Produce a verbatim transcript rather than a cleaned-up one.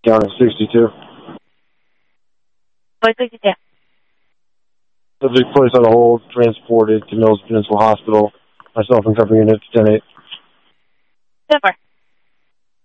Down at sixty-two. What sixty-two? Subject placed on hold, transported to Mills Peninsula Hospital. Myself and company unit to ten eight. Super.